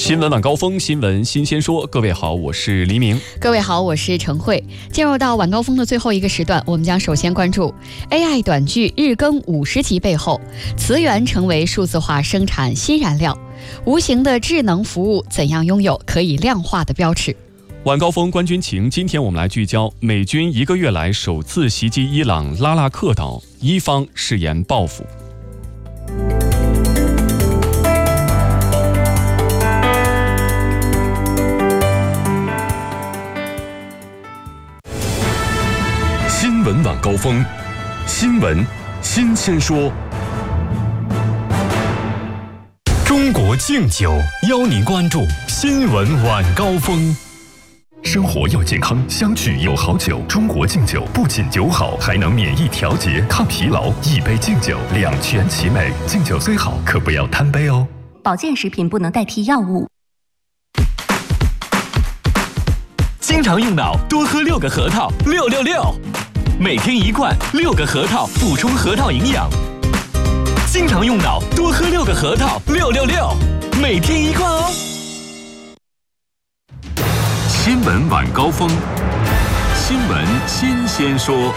新闻晚高峰，新闻新鲜说。各位好，我是黎明。 各位好，我是陈慧。进入到晚高峰的最后一个时段，我们将首先关注 AI 短剧日更50集背后，词源成为数字化生产新燃料。无形的智能服务怎样拥有可以量化的标尺？ 晚高峰观军情，今天我们来聚焦美军1个月来首次袭击伊朗拉腊克岛，伊方誓言报复。 新闻晚高峰，新闻新鲜说。中国敬酒邀您关注新闻晚高峰。生活要健康，相聚有好酒。中国敬酒不仅酒好，还能免疫调节、抗疲劳。一杯敬酒，两全其美。敬酒虽好，可不要贪杯哦。 保健食品不能代替药物。 经常用脑，多喝6个核桃，666。每天1罐，6个核桃，补充核桃营养。经常用脑，多喝6个核桃，666。每天1罐哦。 新闻晚高峰，新闻新鲜说。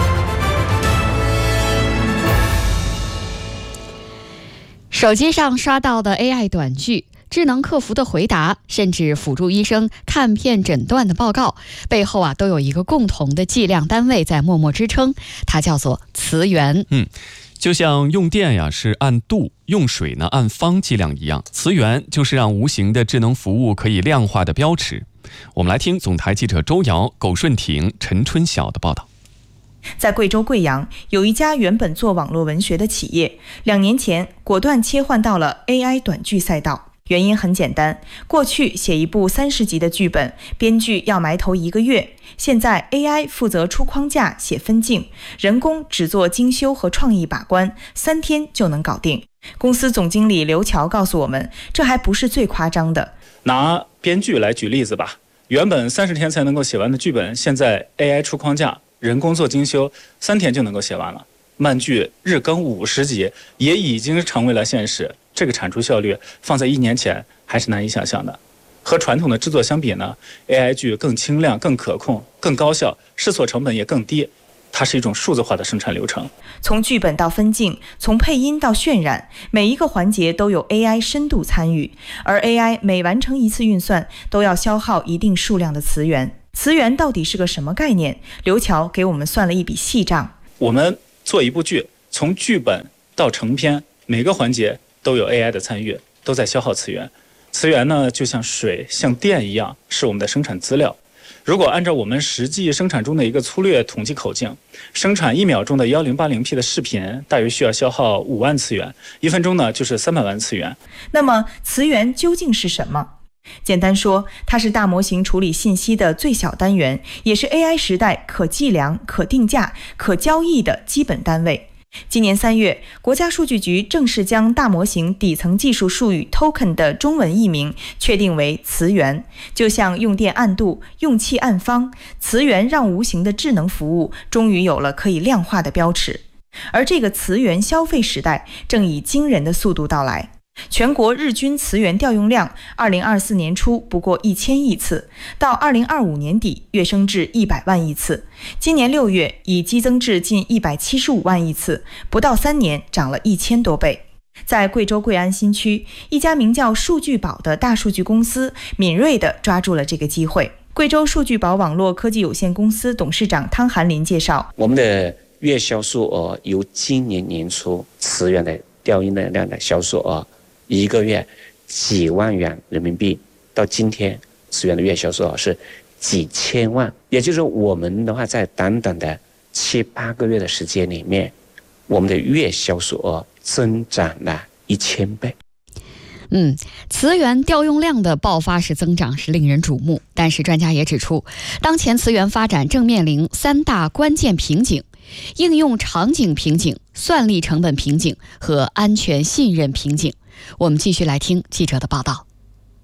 手机上刷到的 AI 短剧、智能客服的回答，甚至辅助医生看片诊断的报告，背后都有一个共同的计量单位在默默支撑，它叫做词源。 就像用电是按度，用水呢按方计量一样，词源就是让无形的智能服务可以量化的标尺。我们来听总台记者周瑶、苟顺婷、陈春晓的报道。 在贵州贵阳，有一家原本做网络文学的企业，2年前果断切换到了 AI 短剧赛道。原因很简单，过去写一部30集的剧本，编剧要埋头1个月，现在 AI 负责出框架、写分镜，人工只做精修和创意把关，3天就能搞定。公司总经理刘乔告诉我们，这还不是最夸张的。 拿编剧来举例子吧，原本30天才能够写完的剧本，现在 AI 出框架，人工做精修，3天就能够写完了。漫剧日更50集也已经成为了现实，这个产出效率放在1年前还是难以想象的。和传统的制作相比呢， AI 剧更轻量、更可控、更高效，试错成本也更低。它是一种数字化的生产流程， 从剧本到分镜，从配音到渲染，每一个环节都有 AI 深度参与，而 AI 每完成一次运算都要消耗一定数量的词源。词源到底是个什么概念？刘乔给我们算了一笔细账。 我们做一部剧，从剧本到成片，每个环节都有 AI 的参与，都在消耗词源。词源呢，就像水、像电一样，是我们的生产资料。如果按照我们实际生产中的一个粗略统计口径，生产1秒钟的 1080P 的视频，大约需要消耗5万词源，1分钟呢就是300万词源。 那么词源究竟是什么？简单说，它是大模型处理信息的最小单元，也是 AI 时代可计量、可定价、可交易的基本单位。今年3月，国家数据局正式将大模型底层技术术语 token 的中文译名确定为词源。就像用电按度、用气按方，词源让无形的智能服务终于有了可以量化的标尺。而这个词源消费时代正以惊人的速度到来。全国日均词源调用量2024年初不过1000亿次，到2025年底跃升至100万亿次，今年6月已激增至近175万亿次，不到3年涨了1000多倍。在贵州贵安新区，一家名叫数据宝的大数据公司敏锐地抓住了这个机会。贵州数据宝网络科技有限公司董事长汤寒林介绍， 我们的月销售额由今年年初词源的调用量的销售额1个月几万元人民币，到今天词源的月销售额是几千万，也就是我们的话，在短短的7、8个月的时间里面，我们的月销售额增长了1000倍。 词源调用量的爆发式增长是令人瞩目，但是专家也指出，当前词源发展正面临3大关键瓶颈：应用场景瓶颈、算力成本瓶颈和安全信任瓶颈。我们继续来听记者的报道。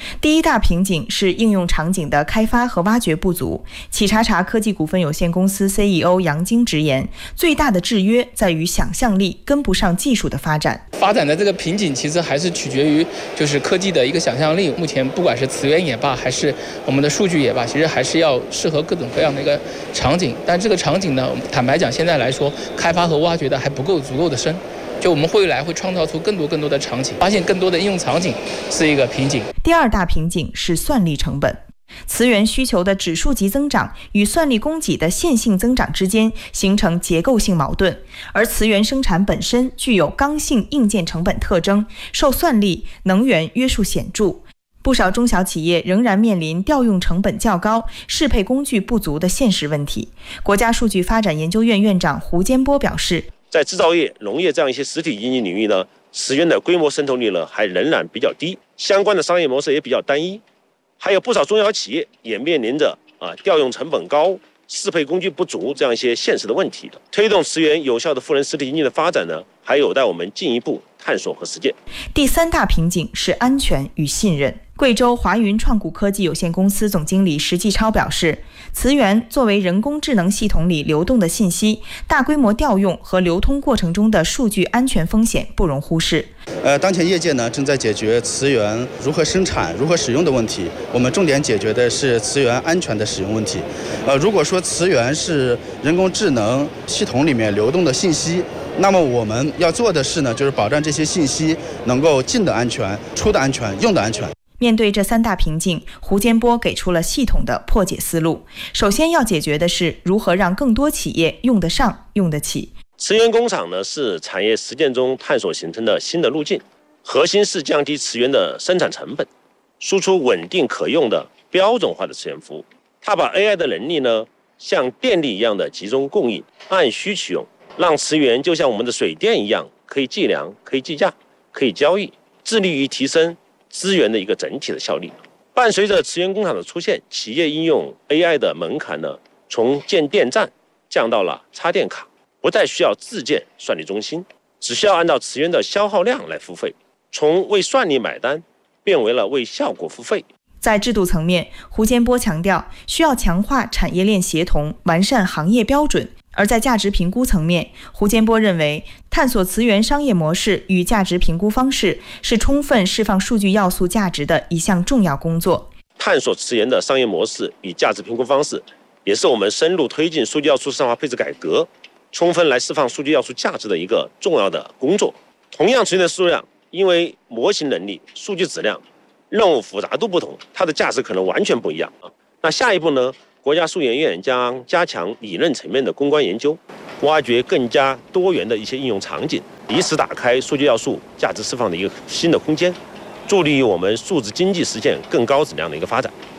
第一大瓶颈是应用场景的开发和挖掘不足。企查查科技股份有限公司 CEO 杨晶直言，最大的制约在于想象力跟不上技术的发展。 发展的这个瓶颈其实还是取决于就是科技的一个想象力。目前不管是词源也罢，还是我们的数据也罢，其实还是要适合各种各样的一个场景。但这个场景呢，坦白讲，现在来说，开发和挖掘的还不够足够的深。就我们未来会创造出更多的场景，发现更多的应用场景是一个瓶颈。 第二大瓶颈是算力成本。词源需求的指数级增长与算力供给的线性增长之间形成结构性矛盾，而词源生产本身具有刚性硬件成本特征，受算力、能源约束显著。不少中小企业仍然面临调用成本较高、适配工具不足的现实问题。国家数据发展研究院院长胡坚波表示， 在制造业、农业这样一些实体经济领域呢，词源的规模渗透率呢还仍然比较低，相关的商业模式也比较单一，还有不少中小企业也面临着调用成本高、适配工具不足这样一些现实的问题的。推动词源有效的赋能实体经济的发展呢，还有待我们进一步探索和实践。 第三大瓶颈是安全与信任。贵州华云创股科技有限公司总经理石继超表示，词源作为人工智能系统里流动的信息，大规模调用和流通过程中的数据安全风险不容忽视。 当前业界呢正在解决词源如何生产、如何使用的问题，我们重点解决的是词源安全的使用问题。如果说词源是人工智能系统里面流动的信息，那么我们要做的是呢，就是保障这些信息能够进的安全、出的安全、用的安全。 面对这三大瓶颈，胡坚波给出了系统的破解思路。首先要解决的是如何让更多企业用得上、用得起。 词源工厂呢是产业实践中探索形成的新的路径，核心是降低词源的生产成本，输出稳定可用的标准化的词源服务。它把 AI 的能力呢像电力一样的集中供应，按需取用，让词源就像我们的水电一样，可以计量、可以计价、可以交易，致力于提升资源的一个整体的效率。伴随着词源工厂的出现，企业应用 AI 的门槛呢，从建电站降到了插电卡，不再需要自建算力中心，只需要按照词源的消耗量来付费，从为算力买单变为了为效果付费。 在制度层面，胡坚波强调需要强化产业链协同，完善行业标准。而在价值评估层面，胡坚波认为，探索词源商业模式与价值评估方式是充分释放数据要素价值的一项重要工作。 探索词源的商业模式与价值评估方式，也是我们深入推进数据要素市场化配置改革，充分来释放数据要素价值的一个重要的工作。同样词源的数量，因为模型能力、数据质量、任务复杂度不同，它的价值可能完全不一样。那下一步呢？国家数研院将加强理论层面的攻关研究，挖掘更加多元的一些应用场景，以此打开数据要素价值释放的一个新的空间，助力于我们数字经济实现更高质量的一个发展。